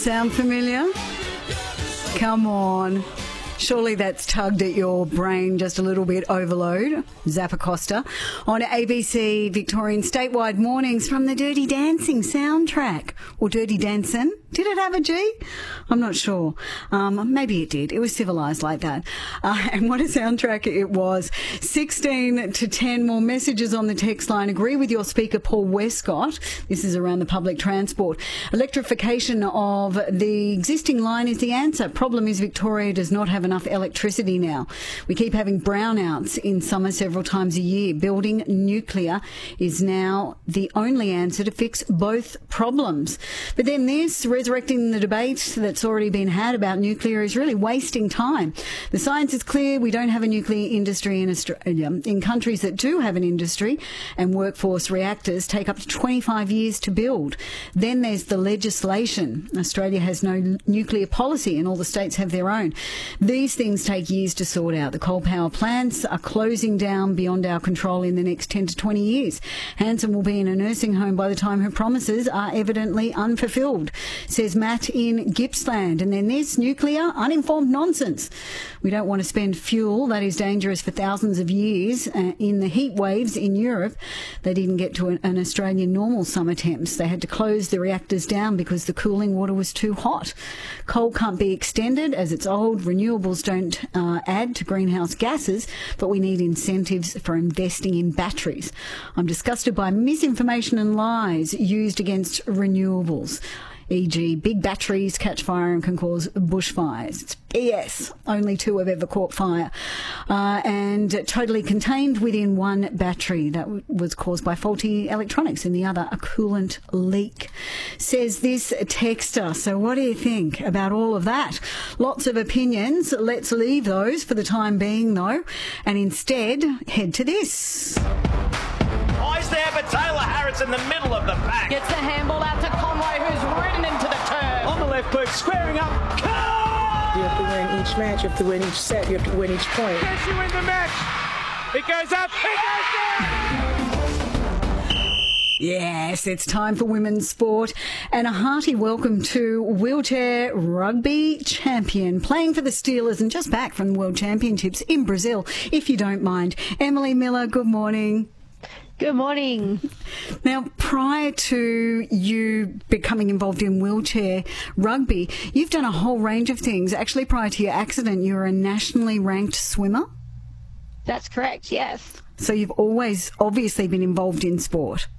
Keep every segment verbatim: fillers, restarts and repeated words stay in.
sound familiar? Come on. Surely that's tugged at your brain just a little bit. Overload. Zappa Costa on A B C Victorian statewide mornings from the Dirty Dancing soundtrack. Or Dirty Dancin'. Did it have a G? I'm not sure. Um, maybe it did. It was civilised like that. Uh, and what a soundtrack it was. sixteen to ten more messages on the text line. Agree with your speaker, Paul Westcott. This is around the public transport. Electrification of the existing line is the answer. Problem is Victoria does not have enough electricity now. We keep having brownouts in summer several times a year. Building nuclear is now the only answer to fix both problems. But then this, resurrecting the debate that's already been had about nuclear, is really wasting time. The science is clear. We don't have a nuclear industry in Australia. In countries that do have an industry and workforce, reactors take up to twenty-five years to build. Then there's the legislation. Australia has no nuclear policy and all the states have their own. These things take years to sort out. The coal power plants are closing down beyond our control in the next ten to twenty years. Hanson will be in a nursing home by the time her promises are evidently unfulfilled, says Matt in Gippsland. And then there's nuclear, uninformed nonsense. We don't want to spend fuel that is dangerous for thousands of years. Uh, in the heat waves in Europe, they didn't get to an, an Australian normal summer temps. They had to close the reactors down because the cooling water was too hot. Coal can't be extended as it's old. Renewables don't uh, add to greenhouse gases, but we need incentives for investing in batteries. I'm disgusted by misinformation and lies used against renewables. for example, big batteries catch fire and can cause bushfires. It's B S. Only two have ever caught fire. Uh, and totally contained within one battery. That w- was caused by faulty electronics, and the other a coolant leak. Says this texter. So what do you think about all of that? Lots of opinions. Let's leave those for the time being, though, and instead head to this. Eyes there, but Taylor Harris in the middle of the pack. Gets the handball out to Conway, who's ridden into the turf. On the left boot, squaring up. Carr! You have to win each match, you have to win each set, you have to win each point. Yes, you win the match. It goes up, it goes down. Yes, it's time for women's sport, and a hearty welcome to wheelchair rugby champion, playing for the Steelers and just back from the World Championships in Brazil, if you don't mind. Emily Miller, good morning. Good morning. Now, prior to you becoming involved in wheelchair rugby, you've done a whole range of things. Actually, prior to your accident, you were a nationally ranked swimmer. That's correct, yes. So you've always obviously been involved in sport.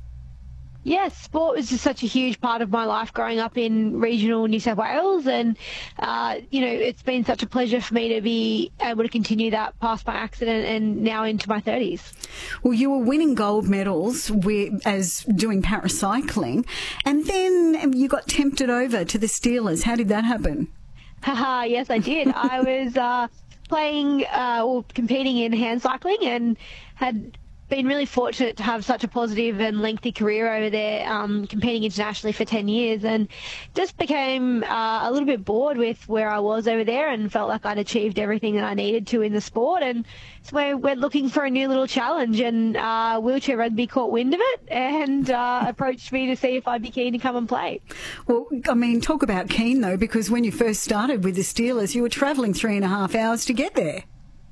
Yes, sport was just such a huge part of my life growing up in regional New South Wales, and uh, you know, it's been such a pleasure for me to be able to continue that past my accident and now into my thirties. Well, you were winning gold medals with, as doing paracycling, and then you got tempted over to the Steelers. How did that happen? Haha, yes, I did. I was uh, playing uh, or competing in hand cycling and had been really fortunate to have such a positive and lengthy career over there, um, competing internationally for ten years, and just became uh, a little bit bored with where I was over there and felt like I'd achieved everything that I needed to in the sport. And so we're, we're looking for a new little challenge, and uh, wheelchair rugby caught wind of it and uh, approached me to see if I'd be keen to come and play. Well, I mean, talk about keen though, because when you first started with the Steelers, you were travelling three and a half hours to get there.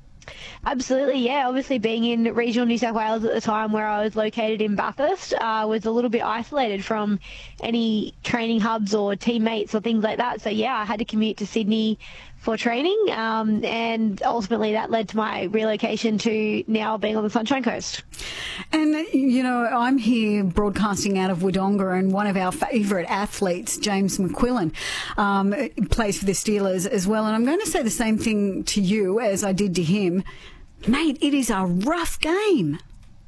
Absolutely, yeah. Obviously, being in regional New South Wales at the time, where I was located in Bathurst, uh, was a little bit isolated from any training hubs or teammates or things like that. So, yeah, I had to commute to Sydney for training, um, and ultimately that led to my relocation to now being on the Sunshine Coast. And, you know, I'm here broadcasting out of Wodonga, and one of our favourite athletes, James McQuillan, um, plays for the Steelers as well. And I'm going to say the same thing to you as I did to him. Mate, it is a rough game.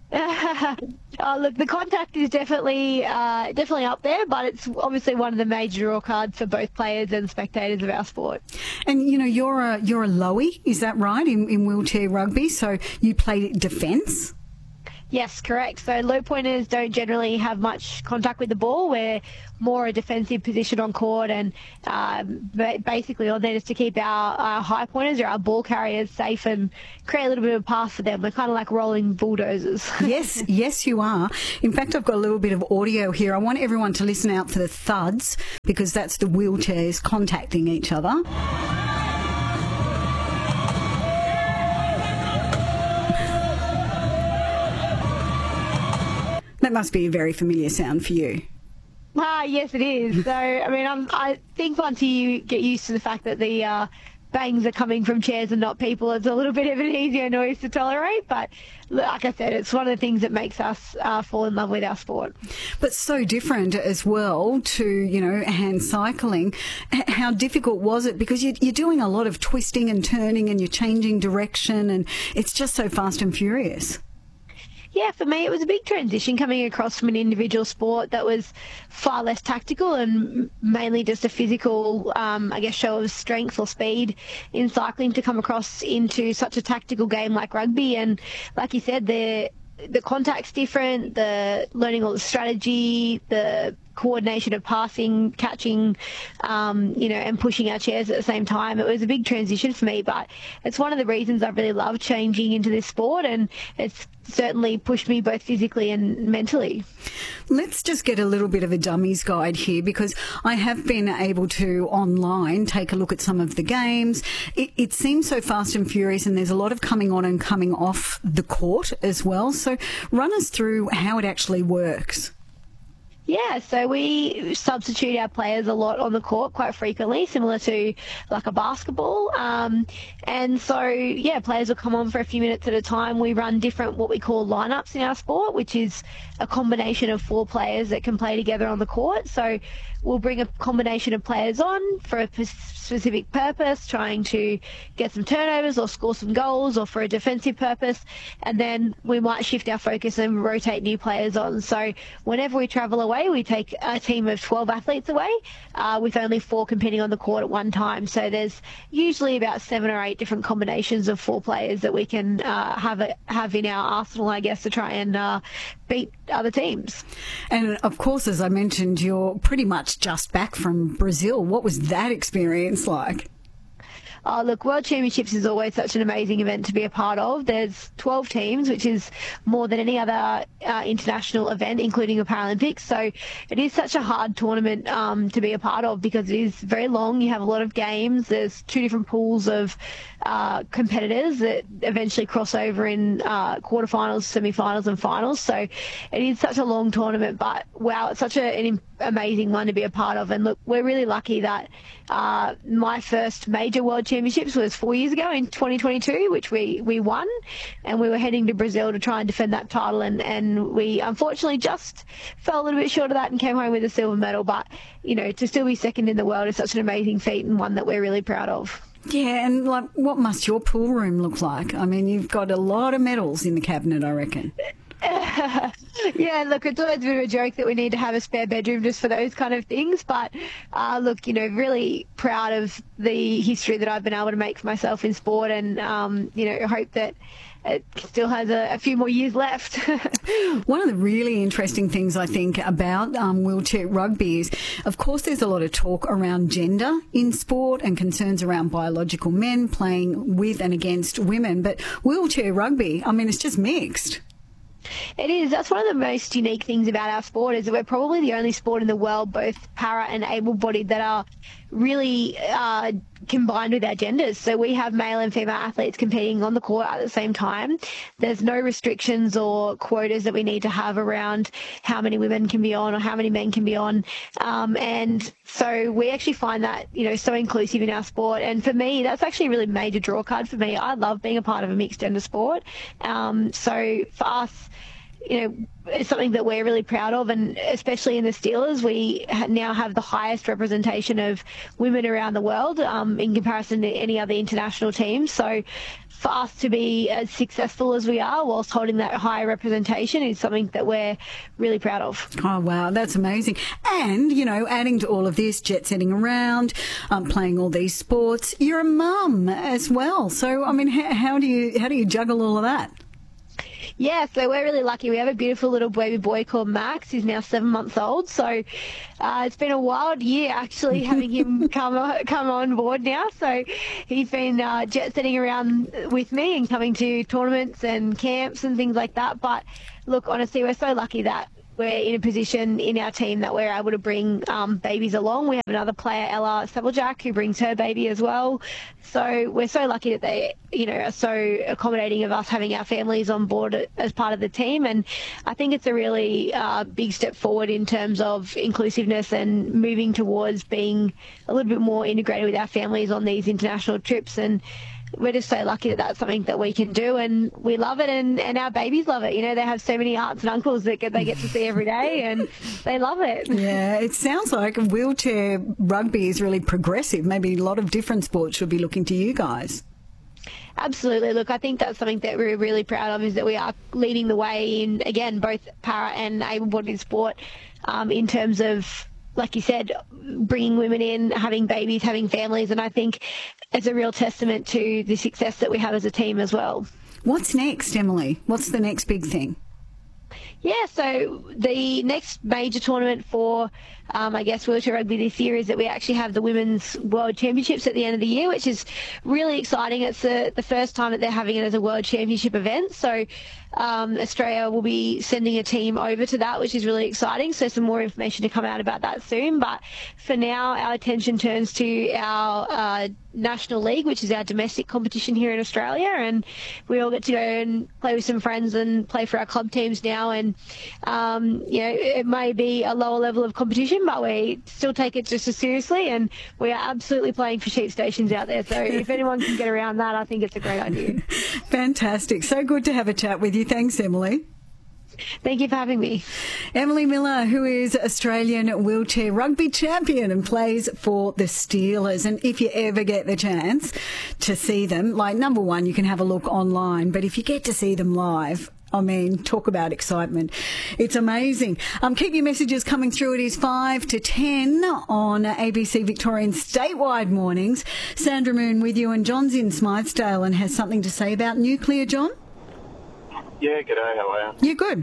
uh, look, the contact is definitely uh, definitely up there, but it's obviously one of the major draw cards for both players and spectators of our sport. And you know, you're a you're a lowie, is that right? In, in wheelchair rugby, so you play defence. Yes, correct. So low pointers don't generally have much contact with the ball. We're more a defensive position on court, and um, basically all there is to keep our, our high pointers or our ball carriers safe and create a little bit of a path for them. We're kind of like rolling bulldozers. Yes, yes, you are. In fact, I've got a little bit of audio here. I want everyone to listen out for the thuds, because that's the wheelchairs contacting each other. That must be a very familiar sound for you. Ah, yes, it is. So, I mean, I'm, I think once you get used to the fact that the uh, bangs are coming from chairs and not people, it's a little bit of an easier noise to tolerate. But like I said, it's one of the things that makes us uh, fall in love with our sport. But so different as well to, you know, hand cycling. H- how difficult was it? Because you, you're doing a lot of twisting and turning and you're changing direction, and it's just so fast and furious. Yeah, for me, it was a big transition coming across from an individual sport that was far less tactical and mainly just a physical, um, I guess, show of strength or speed in cycling, to come across into such a tactical game like rugby. And like you said, the the contact's different, the learning all the strategy, the coordination of passing, catching, um, you know, and pushing our chairs at the same time. It was a big transition for me, but it's one of the reasons I've really loved changing into this sport, and it's certainly pushed me both physically and mentally. Let's just get a little bit of a dummies guide here, because I have been able to online take a look at some of the games. It, it seems so fast and furious, and there's a lot of coming on and coming off the court as well. So run us through how it actually works. Yeah, so we substitute our players a lot on the court quite frequently, similar to like a basketball. Um, and so, yeah, players will come on for a few minutes at a time. We run different what we call lineups in our sport, which is a combination of four players that can play together on the court. So we'll bring a combination of players on for a specific purpose, trying to get some turnovers or score some goals, or for a defensive purpose. And then we might shift our focus and rotate new players on. So whenever we travel away, we take a team of twelve athletes away, uh, with only four competing on the court at one time. So there's usually about seven or eight different combinations of four players that we can uh, have a, have in our arsenal, I guess, to try and uh, beat other teams. And of course, as I mentioned, you're pretty much just back from Brazil. What was that experience like? Oh, look, World Championships is always such an amazing event to be a part of. There's twelve teams, which is more than any other uh, international event, including the Paralympics. So it is such a hard tournament um, to be a part of, because it is very long. You have a lot of games. There's two different pools of uh, competitors that eventually cross over in uh, quarterfinals, semi-finals and finals. So it is such a long tournament, but wow, it's such a, an amazing one to be a part of. And look, we're really lucky that uh, my first major World Championships was four years ago in twenty twenty-two, which we, we won, and we were heading to Brazil to try and defend that title, and, and we unfortunately just fell a little bit short of that and came home with a silver medal. But, you know, to still be second in the world is such an amazing feat, and one that we're really proud of. Yeah, and like, what must your pool room look like? I mean, you've got a lot of medals in the cabinet, I reckon. Yeah, look, it's always a bit of a joke that we need to have a spare bedroom just for those kind of things. But uh, look, you know, really proud of the history that I've been able to make for myself in sport, and, um, you know, hope that it still has a, a few more years left. One of the really interesting things I think about um, wheelchair rugby is, of course, there's a lot of talk around gender in sport and concerns around biological men playing with and against women. But wheelchair rugby, I mean, it's just mixed. It is. That's one of the most unique things about our sport, is that we're probably the only sport in the world, both para and able-bodied, that are really uh, combined with our genders. So we have male and female athletes competing on the court at the same time. There's no restrictions or quotas that we need to have around how many women can be on or how many men can be on. Um, and so we actually find that, you know, so inclusive in our sport. And for me, that's actually a really major draw card for me. I love being a part of a mixed gender sport. Um, so for us, you know, it's something that we're really proud of, and especially in the Steelers, we ha- now have the highest representation of women around the world um, in comparison to any other international team. So for us to be as successful as we are whilst holding that high representation is something that we're really proud of. Oh, wow, that's amazing. And, you know, adding to all of this, jet setting around, um, playing all these sports, you're a mum as well. So, I mean, how, how do you how do you juggle all of that? Yeah, so we're really lucky. We have a beautiful little baby boy called Max. He's now seven months old. So uh, it's been a wild year actually having him come come on board now. So he's been uh, jet setting around with me and coming to tournaments and camps and things like that. But look, honestly, we're so lucky that we're in a position in our team that we're able to bring um, babies along. We have another player, Ella Sabeljack, who brings her baby as well. So we're so lucky that they, you know, are so accommodating of us having our families on board as part of the team. And I think it's a really uh, big step forward in terms of inclusiveness and moving towards being a little bit more integrated with our families on these international trips. And we're just so lucky that that's something that we can do, and we love it, and, and our babies love it. You know, they have so many aunts and uncles that get, they get to see every day, and they love it. Yeah, it sounds like wheelchair rugby is really progressive. Maybe a lot of different sports should be looking to you guys. Absolutely. Look, I think that's something that we're really proud of, is that we are leading the way in, again, both para and able-bodied sport um, in terms of, like you said, bringing women in, having babies, having families, and I think it's a real testament to the success that we have as a team as well. What's next, Emily? What's the next big thing? Yeah, so the next major tournament for, um, I guess, wheelchair rugby this year is that we actually have the Women's World Championships at the end of the year, which is really exciting. It's the, the first time that they're having it as a World Championship event. So um, Australia will be sending a team over to that, which is really exciting. So some more information to come out about that soon. But for now, our attention turns to our uh, National League, which is our domestic competition here in Australia. And we all get to go and play with some friends and play for our club teams now. And, um, you know, it may be a lower level of competition, but we still take it just as seriously. And we are absolutely playing for sheep stations out there. So if anyone can get around that, I think it's a great idea. Fantastic. So good to have a chat with you. Thanks, Emily. Thank you for having me. Emily Miller, who is Australian wheelchair rugby champion and plays for the Steelers. And if you ever get the chance to see them, like, number one, you can have a look online, but if you get to see them live, I mean, talk about excitement. It's amazing. Um, keep your messages coming through. It is five to ten on A B C Victorian statewide mornings. Sandra Moon with you, and John's in Smythesdale and has something to say about nuclear, John? Yeah, g'day, how are you? You're good.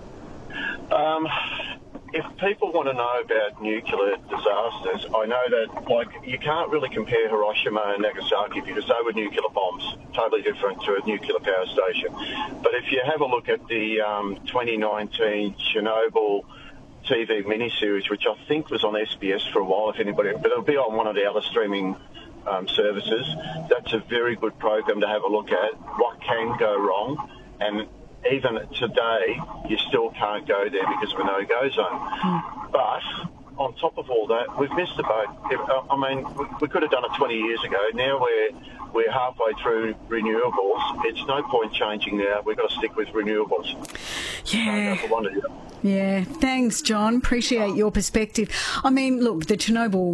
Um, if people want to know about nuclear disasters, I know that, like, you can't really compare Hiroshima and Nagasaki because they were nuclear bombs, totally different to a nuclear power station. But if you have a look at the um, twenty nineteen Chernobyl T V miniseries, which I think was on S B S for a while, if anybody, but it'll be on one of the other streaming um, services, that's a very good program to have a look at, what can go wrong. And even today, you still can't go there because of a no-go zone. Mm. But on top of all that, we've missed the boat. I mean, we could have done it twenty years ago. Now we're we're halfway through renewables. It's no point changing now. We've got to stick with renewables. Yeah. So Yeah. Thanks, John. Appreciate your perspective. I mean, look, the Chernobyl